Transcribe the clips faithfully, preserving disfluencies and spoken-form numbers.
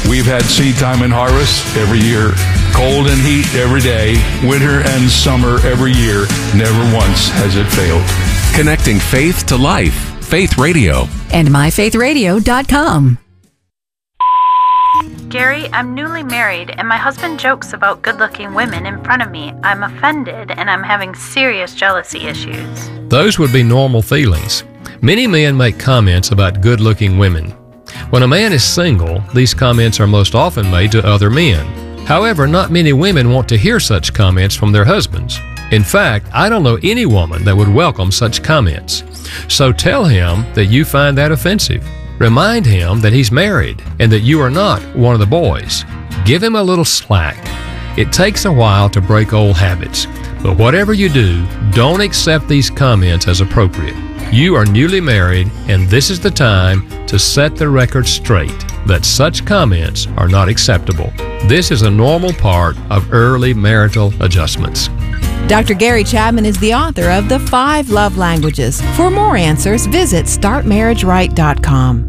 We've had seed time and harvest every year, cold and heat every day, winter and summer every year. Never once has it failed. Connecting faith to life. Faith Radio. And my faith radio dot com. Gary, I'm newly married, and my husband jokes about good-looking women in front of me. I'm offended, and I'm having serious jealousy issues. Those would be normal feelings. Many men make comments about good-looking women. When a man is single, these comments are most often made to other men. However, not many women want to hear such comments from their husbands. In fact, I don't know any woman that would welcome such comments. So tell him that you find that offensive. Remind him that he's married and that you are not one of the boys. Give him a little slack. It takes a while to break old habits, but whatever you do, don't accept these comments as appropriate. You are newly married, and this is the time to set the record straight that such comments are not acceptable. This is a normal part of early marital adjustments. Doctor Gary Chapman is the author of The Five Love Languages. For more answers, visit start marriage right dot com.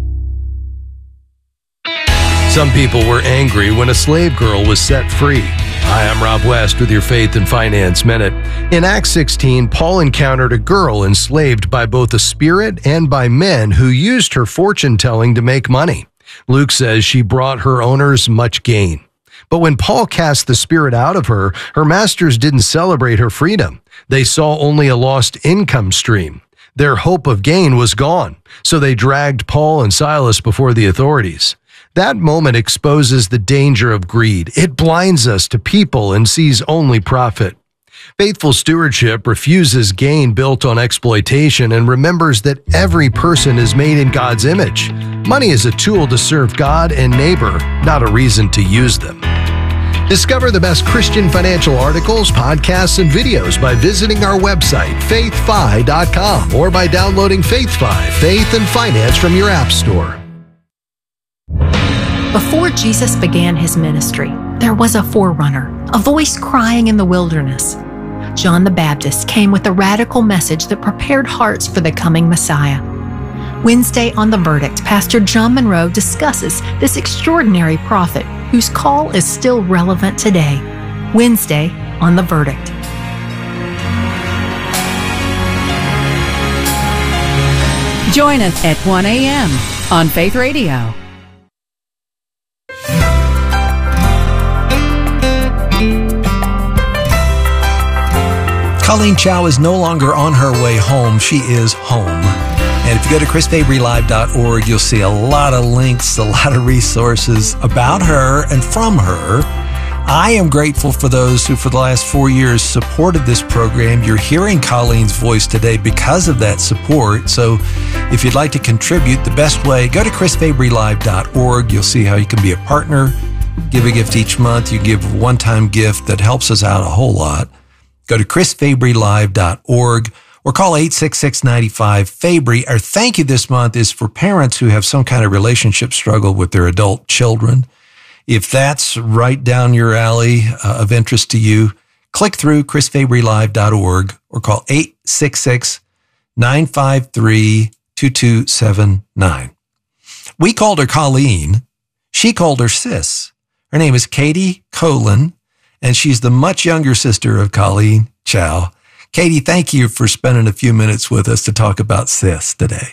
Some people were angry when a slave girl was set free. Hi, I'm Rob West with your Faith and Finance Minute. In Acts sixteen, Paul encountered a girl enslaved by both a spirit and by men who used her fortune-telling to make money. Luke says she brought her owners much gain. But when Paul cast the spirit out of her, her masters didn't celebrate her freedom. They saw only a lost income stream. Their hope of gain was gone, so they dragged Paul and Silas before the authorities. That moment exposes the danger of greed. It blinds us to people and sees only profit. Faithful stewardship refuses gain built on exploitation and remembers that every person is made in God's image. Money is a tool to serve God and neighbor, not a reason to use them. Discover the best Christian financial articles, podcasts, and videos by visiting our website, faith fi dot com, or by downloading FaithFi, Faith and Finance from your app store. Before Jesus began his ministry, there was a forerunner, a voice crying in the wilderness. John the Baptist came with a radical message that prepared hearts for the coming Messiah. Wednesday on The Verdict, Pastor John Monroe discusses this extraordinary prophet whose call is still relevant today. Wednesday on The Verdict. Join us at one a.m. on Faith Radio. Colleen Chow is no longer on her way home. She is home. And if you go to chris fabry live dot org, you'll see a lot of links, a lot of resources about her and from her. I am grateful for those who, for the last four years, supported this program. You're hearing Colleen's voice today because of that support. So if you'd like to contribute, the best way, go to chris fabry live dot org. You'll see how you can be a partner, give a gift each month. You give a one-time gift that helps us out a whole lot. Go to chris fabry live dot org or call eight six six, nine five, Fabry. Our thank you this month is for parents who have some kind of relationship struggle with their adult children. If that's right down your alley uh, of interest to you, click through chris fabry live dot org or call eight six six, nine five three, two two seven nine. We called her Colleen. She called her Sis. Her name is Katie Colin, and she's the much younger sister of Colleen Chow. Katie, thank you for spending a few minutes with us to talk about Sis today.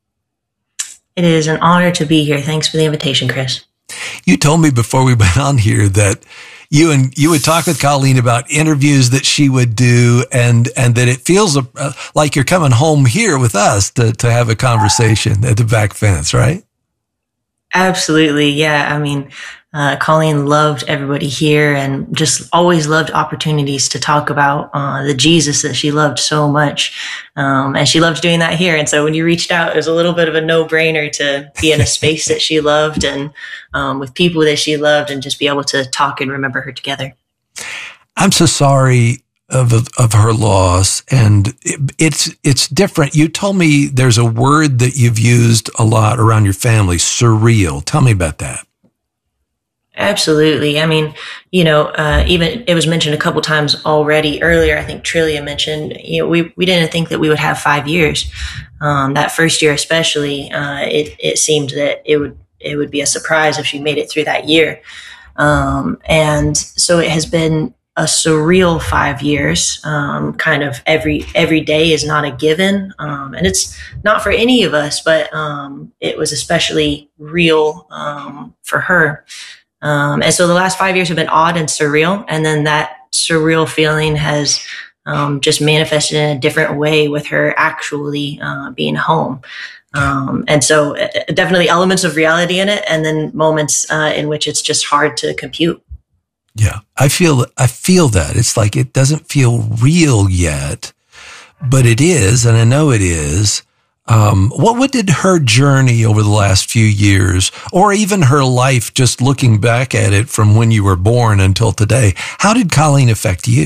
It is an honor to be here. Thanks for the invitation, Chris. You told me before we went on here that you and you would talk with Colleen about interviews that she would do, and and that it feels uh, like you're coming home here with us to to have a conversation at the back fence, right? Absolutely, yeah. I mean, uh, Colleen loved everybody here and just always loved opportunities to talk about uh, the Jesus that she loved so much. Um, and she loved doing that here. And so when you reached out, it was a little bit of a no-brainer to be in a space that she loved and um, with people that she loved and just be able to talk and remember her together. I'm so sorry of of her loss, and it, it's it's different. You told me there's a word that you've used a lot around your family, surreal. Tell me about that. Absolutely. I mean, you know, uh, even it was mentioned a couple times already earlier. I think Trillia mentioned, you know, we, we didn't think that we would have five years. Um, that first year, especially, uh, it, it seemed that it would, it would be a surprise if she made it through that year. Um, and so it has been a surreal five years. Um, kind of every every day is not a given, um, and it's not for any of us, but um, it was especially real um, for her. Um, and so the last five years have been odd and surreal, and then that surreal feeling has um, just manifested in a different way with her actually uh, being home. Um, and so uh, definitely elements of reality in it, and then moments uh, in which it's just hard to compute. Yeah, I feel I feel that. It's like it doesn't feel real yet, but it is, and I know it is. Um, what, what did her journey over the last few years, or even her life, just looking back at it from when you were born until today, how did Colleen affect you?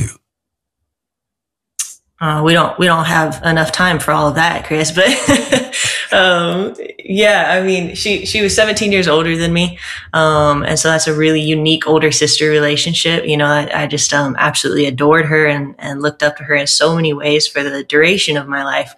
Uh, we don't we don't have enough time for all of that, Chris. But um, yeah, I mean, she she was seventeen years older than me, um, and so that's a really unique older sister relationship. You know, I, I just um, absolutely adored her and and looked up to her in so many ways for the duration of my life.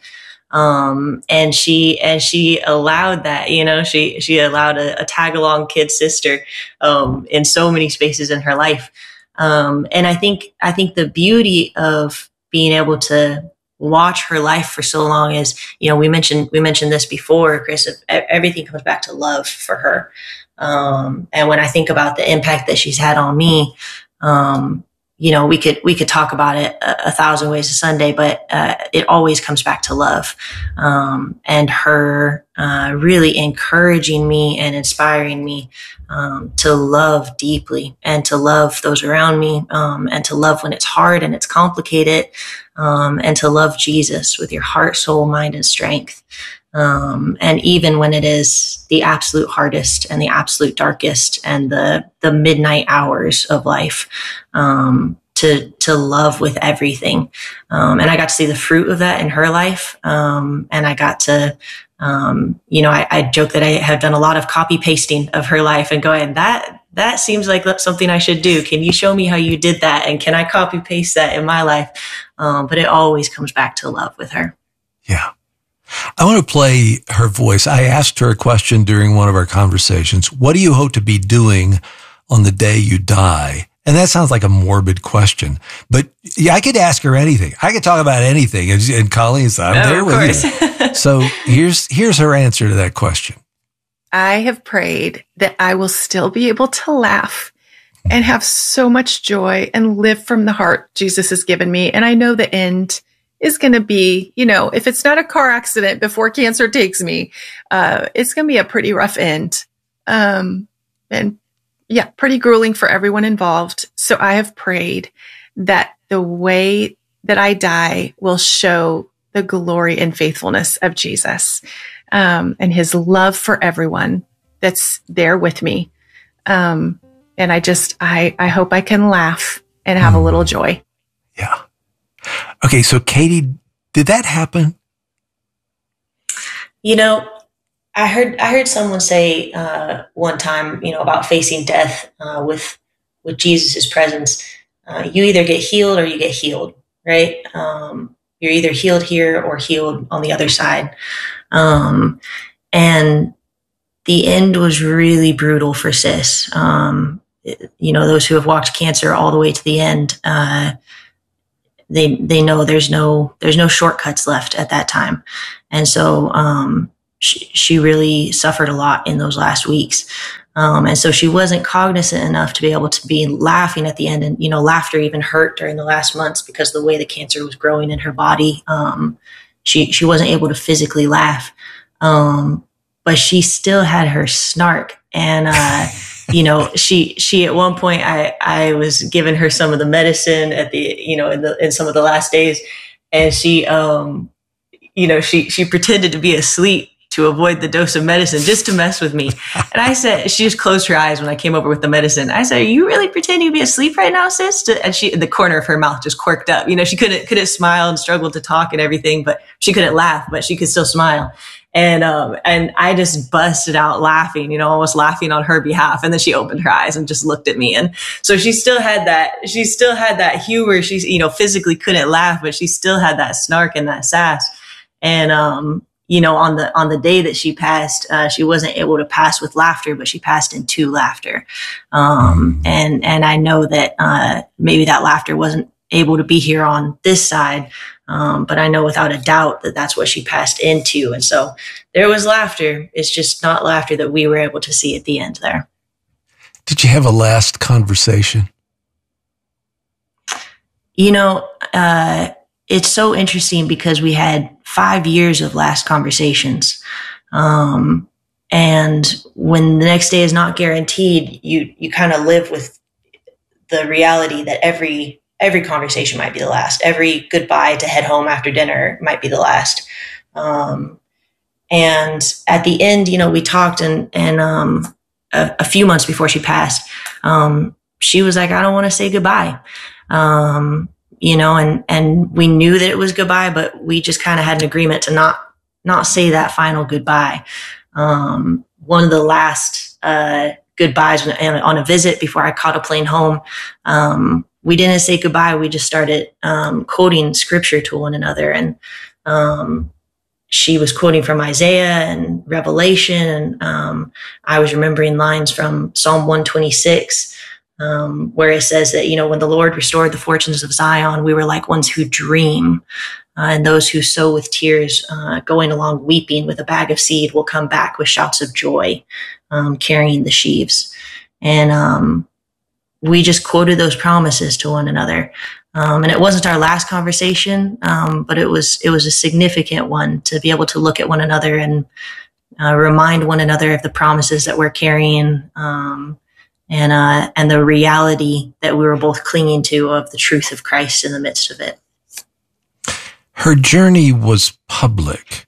Um, and she and she allowed that. You know, she she allowed a, a tag along kid sister um, in so many spaces in her life. Um, and I think I think the beauty of being able to watch her life for so long is, you know, we mentioned, we mentioned this before, Chris, everything comes back to love for her. Um, and when I think about the impact that she's had on me, um, you know, we could, we could talk about it a, a thousand ways a Sunday, but, uh, it always comes back to love. Um, and her, uh, really encouraging me and inspiring me, um, to love deeply and to love those around me, um, and to love when it's hard and it's complicated, um, and to love Jesus with your heart, soul, mind, and strength. Um, and even when it is the absolute hardest and the absolute darkest and the, the midnight hours of life, um, to, to love with everything. Um, and I got to see the fruit of that in her life. Um, and I got to, um, you know, I, I joke that I have done a lot of copy pasting of her life and going, that, that seems like something I should do. Can you show me how you did that? And can I copy paste that in my life? Um, but it always comes back to love with her. Yeah. I want to play her voice. I asked her a question during one of our conversations. What do you hope to be doing on the day you die? And that sounds like a morbid question, but yeah, I could ask her anything. I could talk about anything. And, and Colleen's, I'm oh, there with you. So here's, here's her answer to that question. I have prayed that I will still be able to laugh and have so much joy and live from the heart Jesus has given me. And I know the end is going to be, you know, if it's not a car accident before cancer takes me, uh, it's going to be a pretty rough end. Um, and yeah, pretty grueling for everyone involved. So I have prayed that the way that I die will show the glory and faithfulness of Jesus, um, and his love for everyone that's there with me. Um, and I just, I, I hope I can laugh and have a little joy. Yeah. Okay, so Katie, did that happen? You know, I heard I heard someone say uh, one time, you know, about facing death uh, with with Jesus's presence. Uh, you either get healed or you get healed, right? Um, you're either healed here or healed on the other side. Um, and the end was really brutal for Sis. Um, you know, those who have walked cancer all the way to the end. Uh, They, they know there's no, there's no shortcuts left at that time. And so, um, she, she really suffered a lot in those last weeks. Um, and so she wasn't cognizant enough to be able to be laughing at the end. And, you know, laughter even hurt during the last months because the way the cancer was growing in her body. Um, she, she wasn't able to physically laugh. Um, but she still had her snark. And, uh, you know, she, she, at one point, I, I was giving her some of the medicine at the, you know, in the, in some of the last days. And she, um, you know, she, she pretended to be asleep to avoid the dose of medicine just to mess with me. And I said, she just closed her eyes when I came over with the medicine. I said, are you really pretending to be asleep right now, sis? And she, the corner of her mouth just quirked up. You know, she couldn't, couldn't smile and struggled to talk and everything, but she couldn't laugh, but she could still smile. And, um, and I just busted out laughing, you know, almost laughing on her behalf. And then she opened her eyes and just looked at me. And so she still had that, she still had that humor. She's, you know, physically couldn't laugh, but she still had that snark and that sass. And, um, you know, on the, on the day that she passed, uh, she wasn't able to pass with laughter, but she passed into laughter. Um, and, and I know that, uh, maybe that laughter wasn't able to be here on this side. Um, but I know without a doubt that that's what she passed into. And so there was laughter. It's just not laughter that we were able to see at the end there. Did you have a last conversation? You know, uh, it's so interesting because we had five years of last conversations. Um, and when the next day is not guaranteed, you, you kind of live with the reality that every, every conversation might be the last. Every goodbye to head home after dinner might be the last. Um, and at the end, you know, we talked and, and, um, a, a few months before she passed, um, she was like, I don't want to say goodbye. Um, you know, and, and we knew that it was goodbye, but we just kind of had an agreement to not, not say that final goodbye. Um, one of the last, uh, goodbyes on a visit before I caught a plane home, um, we didn't say goodbye. We just started, um, quoting scripture to one another. And, um, she was quoting from Isaiah and Revelation. And, um, I was remembering lines from Psalm one twenty-six, um, where it says that, you know, when the Lord restored the fortunes of Zion, we were like ones who dream, uh, and those who sow with tears, uh, going along weeping with a bag of seed will come back with shouts of joy, um, carrying the sheaves. And, um, we just quoted those promises to one another. Um, and it wasn't our last conversation, um, but it was, it was a significant one to be able to look at one another and, uh, remind one another of the promises that we're carrying, um, and, uh, and the reality that we were both clinging to of the truth of Christ in the midst of it. Her journey was public,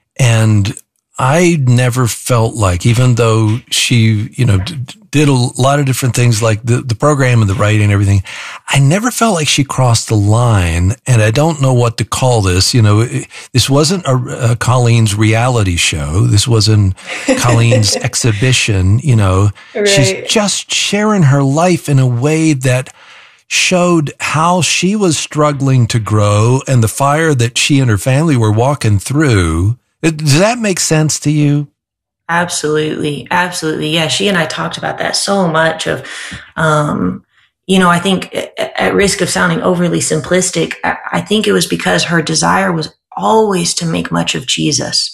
and I never felt like, even though she, you know, d- did a lot of different things like the, the program and the writing and everything, I never felt like she crossed the line. And I don't know what to call this. You know, it, this wasn't a, a Colleen's reality show. This wasn't Colleen's exhibition. You know, right. She's just sharing her life in a way that showed how she was struggling to grow and the fire that she and her family were walking through. Does that make sense to you? Absolutely. Absolutely. Yeah. She and I talked about that so much of, um, you know, I think at risk of sounding overly simplistic, I think it was because her desire was always to make much of Jesus.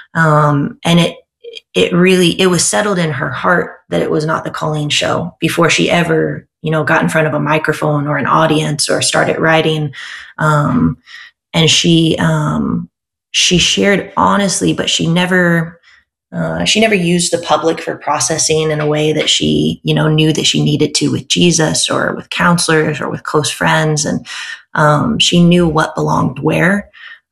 Um, and it, it really, it was settled in her heart that it was not the Colleen show before she ever, you know, got in front of a microphone or an audience or started writing. Um, and she, um, she shared honestly, but she never, uh, she never used the public for processing in a way that she, you know, knew that she needed to with Jesus or with counselors or with close friends. And, um, she knew what belonged where.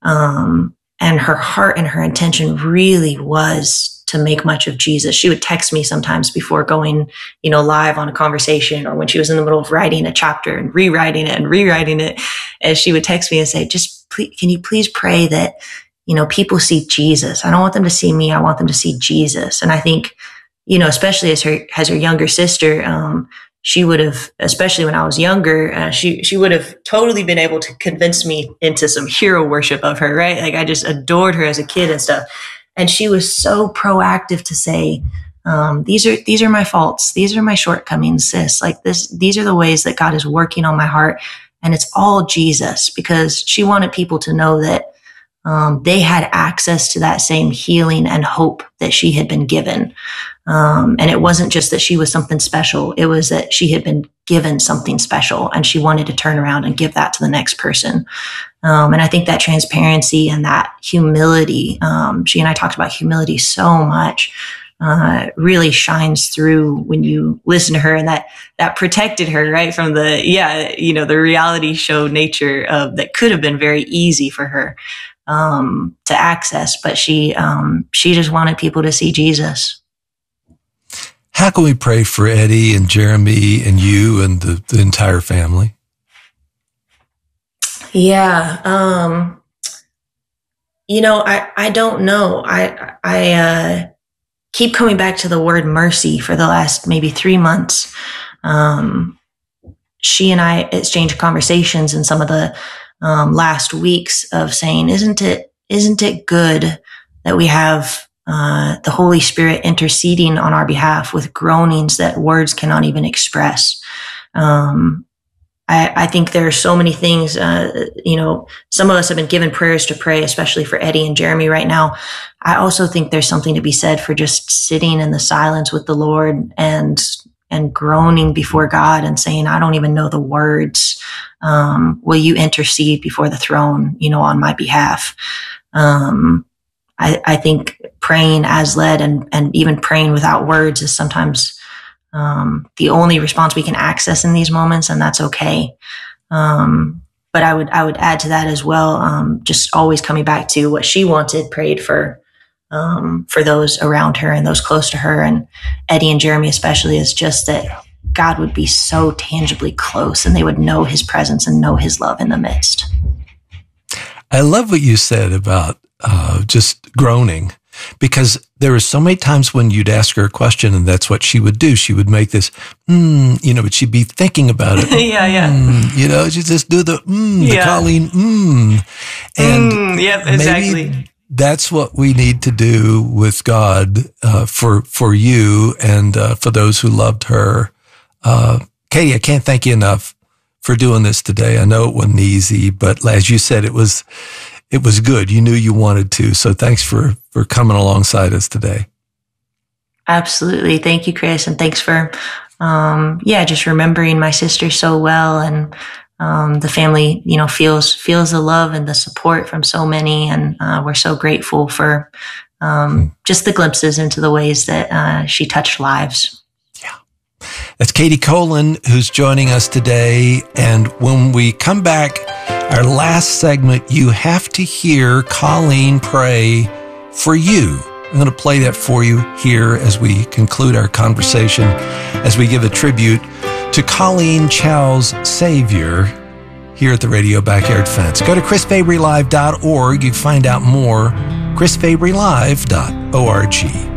Um, and her heart and her intention really was to make much of Jesus. She would text me sometimes before going, you know, live on a conversation, or when she was in the middle of writing a chapter and rewriting it and rewriting it. And she would text me and say, just please, can you please pray that, you know, people see Jesus. I don't want them to see me. I want them to see Jesus. And I think, you know, especially as her, as her younger sister, um, she would have, especially when I was younger, uh, she, she would have totally been able to convince me into some hero worship of her, right? Like I just adored her as a kid and stuff. And she was so proactive to say, um, these are, these are my faults. These are my shortcomings, sis. Like this, these are the ways that God is working on my heart. And it's all Jesus, because she wanted people to know that, Um, they had access to that same healing and hope that she had been given. Um, and it wasn't just that she was something special. It was that she had been given something special and she wanted to turn around and give that to the next person. Um, and I think that transparency and that humility, um, she and I talked about humility so much, uh, really shines through when you listen to her, and that, that protected her, right? From the, yeah, you know, the reality show nature of that could have been very easy for her. Um, to access, but she, um, she just wanted people to see Jesus. How can we pray for Eddie and Jeremy and you and the, the entire family? Yeah. Um, you know, I, I don't know. I, I, uh, keep coming back to the word mercy for the last maybe three months. Um, she and I exchanged conversations in some of the, Um, last weeks of saying, isn't it, isn't it good, that we have uh, the Holy Spirit interceding on our behalf with groanings that words cannot even express. Um, I, I think there are so many things, uh, you know, some of us have been given prayers to pray, especially for Eddie and Jeremy right now. I also think there's something to be said for just sitting in the silence with the Lord and, and groaning before God and saying, I don't even know the words. Um, will you intercede before the throne, you know, on my behalf? Um, I, I think praying as led and, and even praying without words is sometimes Um, the only response we can access in these moments, and that's okay. Um, but I would, I would add to that as well. Um, just always coming back to what she wanted, prayed for, um, for those around her and those close to her, and Eddie and Jeremy especially, is just that God would be so tangibly close and they would know his presence and know his love in the midst. I love what you said about, uh, just groaning. Because there were so many times when you'd ask her a question and that's what she would do. She would make this, mm, you know, but she'd be thinking about it. yeah, yeah. Mm, you know, she'd just do the, mm, the yeah. Colleen, mm. And mm, yep, exactly. Maybe that's what we need to do with God, uh, for, for you and, uh, for those who loved her. Uh, Katie, I can't thank you enough for doing this today. I know it wasn't easy, but as you said, it was, It was good. You knew you wanted to. So thanks for, for coming alongside us today. Absolutely. Thank you, Chris. And thanks for, um, yeah, just remembering my sister so well. And, um, the family, you know, feels, feels the love and the support from so many. And, uh, we're so grateful for, um, just the glimpses into the ways that, uh, she touched lives. Yeah. That's Katie Colin, who's joining us today. And when we come back, our last segment, you have to hear Colleen pray for you. I'm going to play that for you here as we conclude our conversation, as we give a tribute to Colleen Chow's Savior here at the Radio Backyard Fence. Go to chris fabry live dot org. You can find out more, chris fabry live dot org.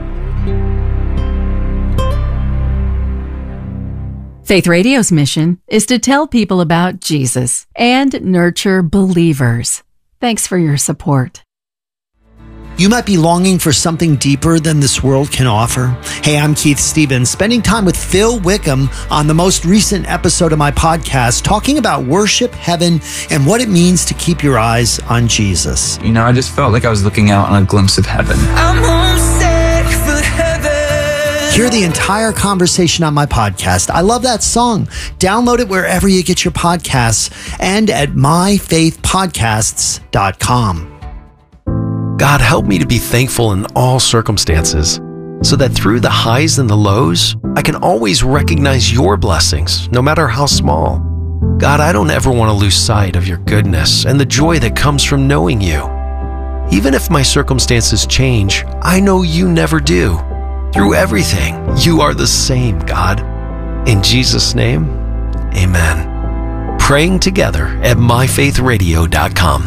Faith Radio's mission is to tell people about Jesus and nurture believers. Thanks for your support. You might be longing for something deeper than this world can offer. Hey, I'm Keith Stevens, spending time with Phil Wickham on the most recent episode of my podcast, talking about worship, heaven, and what it means to keep your eyes on Jesus. You know, I just felt like I was looking out on a glimpse of heaven. I'm homesick for heaven. Hear the entire conversation on my podcast. I love that song. Download it wherever you get your podcasts and at my faith podcasts dot com. God, help me to be thankful in all circumstances, so that through the highs and the lows, I can always recognize your blessings, no matter how small. God, I don't ever want to lose sight of your goodness and the joy that comes from knowing you. Even if my circumstances change, I know you never do. Through everything, you are the same, God. In Jesus' name, amen. Praying together at my faith radio dot com.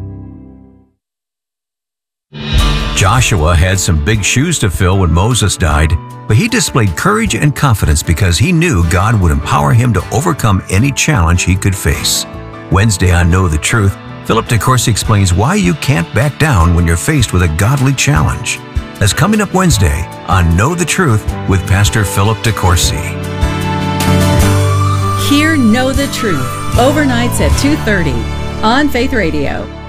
Joshua had some big shoes to fill when Moses died, but he displayed courage and confidence because he knew God would empower him to overcome any challenge he could face. Wednesday on Know the Truth, Philip DeCourcy explains why you can't back down when you're faced with a godly challenge. That's coming up Wednesday on Know the Truth with Pastor Philip DeCourcy. Hear Know the Truth, overnights at two thirty on Faith Radio.